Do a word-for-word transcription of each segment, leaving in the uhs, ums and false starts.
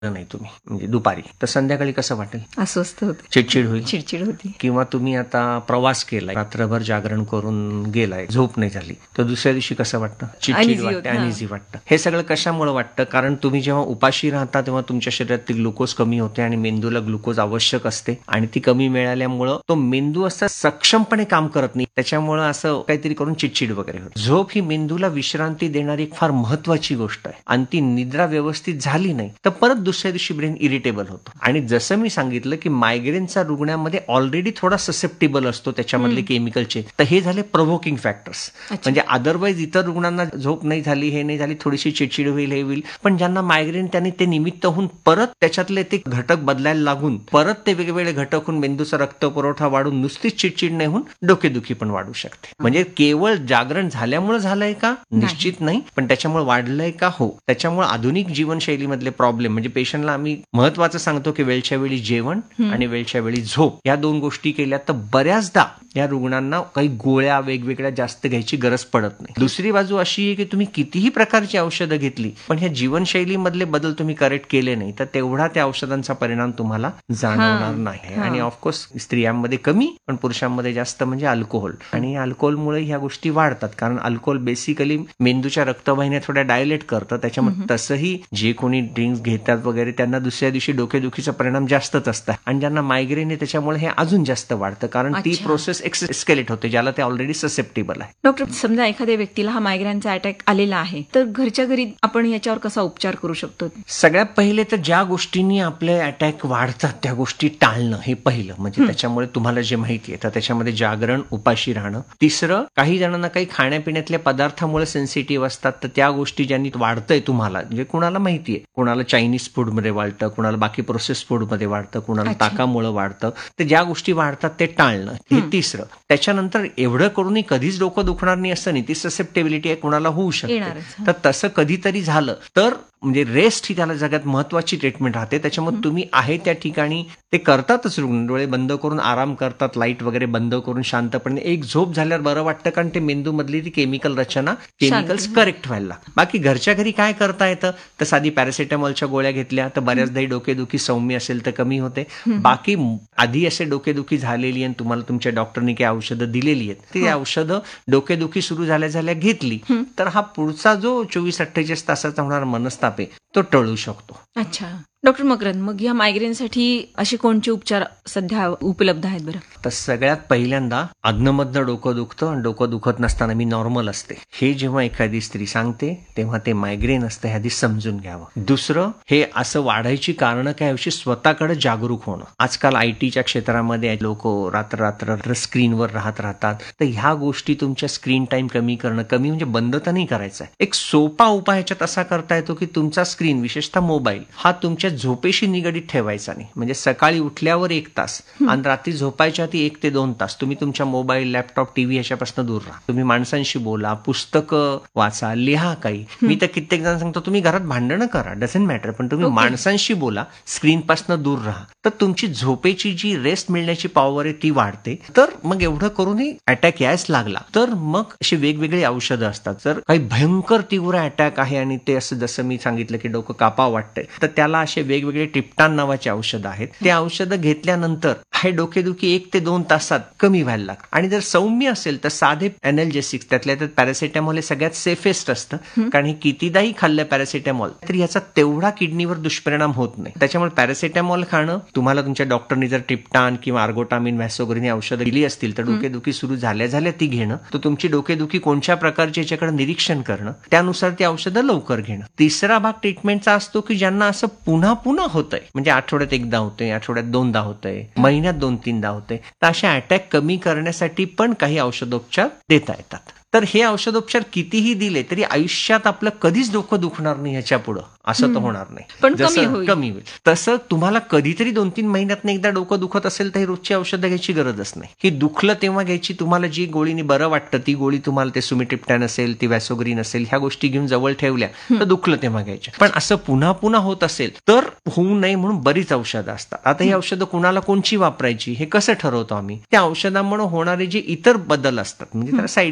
नाही तुम्ही म्हणजे दुपारी, तर संध्याकाळी कसं वाटेल? अस्वस्थ होते, चिडचिड होईल, चिडचिड होती. किंवा तुम्ही आता प्रवास केलाय, रात्रभर जागरण करून गेलाय, झोप नाही झाली, तर दुसऱ्या दिवशी कसं वाटतं? चिडचिड Uneasy वाटते, होतं, हां. अनइझी वाटतं. हे सगळं कशामुळे वाटतं? कारण तुम्ही जेव्हा उपाशी राहता तेव्हा तुमच्या शरीरातील ग्लुकोज कमी होते आणि मेंदूला ग्लुकोज आवश्यक असते, आणि ती कमी मिळाल्यामुळं तो मेंदू असं सक्षमपणे काम करत नाही, त्याच्यामुळं असं काहीतरी करून चिडचिड वगैरे होते. झोप ही मेंदूला विश्रांती देणारी एक फार महत्वाची गोष्ट आहे, आणि ती निद्रा व्यवस्थित झाली नाही तर परत दुसऱ्या दिवशी ब्रेन इरिटेबल होतो. आणि जसं मी सांगितलं की मायग्रेनचा रुग्णामध्ये ऑलरेडी थोडा ससेप्टेबल असतो त्याच्यामधले केमिकलचे, तर हे झाले प्रोव्होकिंग फॅक्टर्स. म्हणजे अदरवाईज इतर रुग्णांना झोप नाही झाली, हे नाही झाली, थोडीशी चिडचिड होईल, हे होईल, पण ज्यांना मायग्रेन त्यांनी ते निमित्त होऊन परत त्याच्यातले ते घटक बदलायला लागून परत ते वेगवेगळे घटक होऊन मेंदूचा रक्त पुरवठा वाढून नुसतीच चिडचिड नाही होऊन डोकेदुखी पण वाढू शकते. म्हणजे केवळ जागरण झाल्यामुळे झालंय का? निश्चित नाही, पण त्याच्यामुळे वाढलंय का? हो. त्याच्यामुळे आधुनिक जीवनशैलीमधले प्रॉब्लेम म्हणजे पेशंटला आम्ही महत्वाचं सांगतो की वेळच्या वेळी जेवण आणि वेळच्या वेळी झोप या दोन गोष्टी केल्या तर बऱ्याचदा या रुग्णांना काही गोळ्या वेगवेगळ्या जास्त घ्यायची गरज पडत नाही. दुसरी बाजू अशी आहे की तुम्ही कितीही प्रकारची औषधं घेतली पण ह्या जीवनशैलीमधले बदल तुम्ही करेक्ट केले नाही तर तेवढा त्या औषधांचा परिणाम तुम्हाला जाणवणार नाही. आणि ऑफकोर्स स्त्रियांमध्ये कमी पण पुरुषांमध्ये जास्त म्हणजे अल्कोहोल, आणि अल्कोहोलमुळे ह्या गोष्टी वाढतात, कारण अल्कोहोल बेसिकली मेंदूच्या रक्तवाहिन्या थोड्या डायलेट करतं. त्याच्यामुळे तसंही जे कोणी ड्रिंक्स घेतात वगैरे त्यांना दुसऱ्या दिवशी डोकेदुखीचा परिणाम जास्तच असतात, आणि ज्यांना मायग्रेन आहे त्याच्यामुळे हे अजून जास्त वाढतं, कारण ती प्रोसेस एक्सकेलेट होते ज्याला ते ऑलरेडी ससेप्टेबल आहे. डॉक्टर, समजा एखाद्या व्यक्तीला हा मायग्रेनचा अटॅक आलेला आहे तर घरच्या घरी आपण याच्यावर कसा उपचार करू शकतो? सगळ्यात पहिले तर ज्या गोष्टींनी आपले अटॅक वाढतात त्या गोष्टी टाळणं हे पहिलं, म्हणजे त्याच्यामुळे तुम्हाला जे माहिती आहे तर त्याच्यामध्ये जागरण, उपाशी राहणं. तिसरं, काही जणांना काही खाण्यापिण्यातल्या पदार्थामुळे सेन्सिटिव्ह असतात तर त्या गोष्टी ज्यांनी वाढतंय तुम्हाला, म्हणजे कुणाला माहितीये, कुणाला चायनीज फूडमध्ये वाढतं, कुणाला बाकी प्रोसेस फूडमध्ये वाढतं, कुणाला ताकामुळे वाढतं, तर ज्या गोष्टी वाढतात ते टाळणं हे तिसरं. त्याच्यानंतर एवढं करूनही कधीच डोकं दुखणार नाही असं नाही, ती ससेप्टेबिलिटी आहे, कुणाला होऊ शकते, तर तसं कधीतरी झालं तर म्हणजे रेस्ट ही त्याला जगात महत्वाची ट्रीटमेंट राहते. त्याच्यामुळे तुम्ही आहे त्या ठिकाणी ते करतातच, रुग्ण डोळे बंद करून आराम करतात, लाईट वगैरे बंद करून शांतपणे एक झोप झाल्यावर बरं वाटतं, कारण ते मेंदू मधली ती केमिकल रचना केमिकल्स करेक्ट व्हायला लागतात. बाकी घरच्या घरी काय करता येतं तर साधी पॅरासिटामॉलच्या गोळ्या घेतल्या तर बऱ्याचदा डोकेदुखी सौम्य असेल तर कमी होते. बाकी आधी असे डोकेदुखी झालेली आणि तुम्हाला तुमच्या डॉक्टरनी काही औषधं दिलेली आहेत, ती औषधं डोकेदुखी सुरू झाल्या झाल्या घेतली तर हा पुढचा जो चोवीस अठ्ठेचाळीस तासाचा होणार मनस्ताप तो टळू शकतो. अच्छा डॉक्टर मकरंद, मग या मायग्रेनसाठी असे कोणते उपचार सध्या उपलब्ध आहेत बरं? तर सगळ्यात पहिल्यांदा अधनमधनं डोकं दुखतं आणि डोकं दुखत नसताना मी नॉर्मल असते हे जेव्हा एखादी स्त्री सांगते तेव्हा ते मायग्रेन असतं हे आधी समजून घ्यावं. दुसरं, हे असं वाढायची कारणं काय याविषयी स्वतःकडे जागरूक होणं. आजकाल आय टीच्या क्षेत्रामध्ये लोक रात्र रात्र स्क्रीनवर राहत राहतात, तर ह्या गोष्टी तुमच्या स्क्रीन टाइम कमी करणं, कमी म्हणजे बंद तर नाही करायचा आहे, एक सोपा उपाय ह्याच्यात असा करता येतो की तुमचा स्क्रीन विशेषतः मोबाईल हा तुमच्या झोपेशी निगडीत ठेवायचा नाही. म्हणजे सकाळी उठल्यावर एक तास आणि रात्री झोपायच्या आधी एक ते दोन तास तुम्ही तुमच्या मोबाईल, लॅपटॉप, टीव्ही ह्याच्यापासून दूर राहा. तुम्ही माणसांशी बोला, पुस्तकं वाचा, लिहा काही. मी तर कित्येक जण सांगतो तुम्ही घरात भांडणं करा, डझंट मॅटर, पण तुम्ही माणसांशी बोला, स्क्रीनपासून दूर राहा, तर तुमची झोपेची जी रेस्ट मिळण्याची पॉवर आहे ती वाढते. तर मग एवढं करूनही अटॅक यायच लागला तर मग अशी वेगवेगळी औषधं असतात. जर काही भयंकर तीव्र अटॅक आहे आणि ते असं जसं मी सांगितलं की डोकं कापा वाटतंय तर त्याला असे वेगवेगळे ट्रिप्टान नावाचे औषधं आहेत. ते औषधं घेतल्यानंतर हे डोकेदुखी एक ते दोन तासात कमी व्हायला लागतं. आणि जर सौम्य असेल तर साधे एनर्जेसिक्स, त्यातल्या त्यात पॅरासिटामॉल हे सगळ्यात सेफेस्ट असतं, कारण हे कितीदाही खाल्लं पॅरासिटामॉल तरी याचा तेवढा किडनीवर दुष्परिणाम होत नाही. त्याच्यामुळे पॅरासिटामॉल खाणं, तुम्हाला तुमच्या डॉक्टरनी जर ट्रिप्टान किंवा आर्गोटामिन, व्हॅसोग्रीन औषधं दिली असतील तर डोकेदुखी सुरू झाल्या झाल्या ती घेणं, तर तुमची डोकेदुखी कोणत्या प्रकारची याच्याकडे निरीक्षण करणं, त्यानुसार ती औषधं लवकर घेणं. तिसरा भाग ट्रीटमेंटचा असतो की ज्यांना असं पुन्हा पुन्हा होतंय, म्हणजे आठवड्यात एकदा होतंय, आठवड्यात दोनदा होतंय, महिन्यात दोन तीनदा होतंय, तर असे अटॅक कमी करण्यासाठी पण काही औषधोपचार देता येतात. तर हे औषधोपचार कितीही दिले तरी आयुष्यात आपलं कधीच डोकं दुखणार नाही ह्याच्या पुढं, असं तर होणार नाही, पण जसं कमी होईल. तसं तुम्हाला कधीतरी दोन तीन महिन्यात एकदा डोकं दुखत असेल तर ही रोजची औषधं घ्यायची गरजच नाही. ही दुखलं तेव्हा घ्यायची, तुम्हाला जी गोळीने बरं वाटतं ती गोळी, तुम्हाला ते सुमिट्रिप्टॅन असेल, ती व्हॅसोग्रीन असेल, ह्या गोष्टी घेऊन जवळ ठेवल्या तर दुखलं तेव्हा घ्यायच्या. पण असं पुन्हा पुन्हा होत असेल तर होऊ नये म्हणून बरीच औषधं असतात. आता ही औषधं कुणाला कोणची वापरायची हे कसं ठरवतो आम्ही? त्या औषधांमुळे होणारे जे इतर बदल असतात म्हणजे त्याला साईड इफेक्ट म्हणून,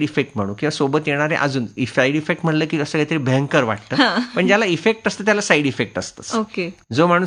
आणू किंवा सोबत येणारे अजून साईड इफेक्ट म्हणलं की असं काहीतरी भयंकर वाटतं, पण ज्याला इफेक्ट असतं त्याला साईड इफेक्ट असतं. ओके. जो माणूस